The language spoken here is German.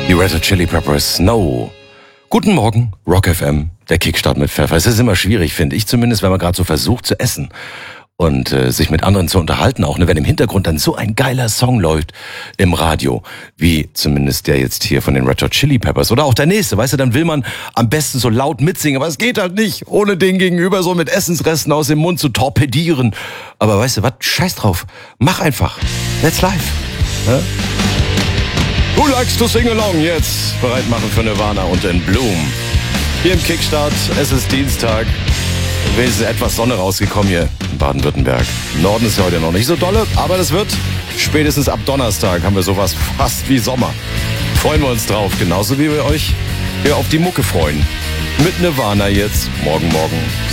Die Red Hot Chili Peppers, Snow. Guten Morgen, Rock FM, der Kickstart mit Pfeffer. Es ist immer schwierig, finde ich zumindest, wenn man gerade so versucht zu essen und sich mit anderen zu unterhalten, auch wenn im Hintergrund dann so ein geiler Song läuft im Radio, wie zumindest der jetzt hier von den Red Hot Chili Peppers oder auch der nächste, weißt du, dann will man am besten so laut mitsingen, aber es geht halt nicht, ohne den Gegenüber so mit Essensresten aus dem Mund zu torpedieren. Aber weißt du was, scheiß drauf, mach einfach, let's live. Ja? Who likes to sing along? Jetzt bereit machen für Nirvana und In Bloom. Hier im Kickstart, es ist Dienstag. Wenigstens etwas Sonne rausgekommen hier in Baden-Württemberg. Im Norden ist ja heute noch nicht so dolle, aber das wird spätestens ab Donnerstag haben wir sowas fast wie Sommer. Freuen wir uns drauf, genauso wie wir euch hier auf die Mucke freuen. Mit Nirvana jetzt, morgen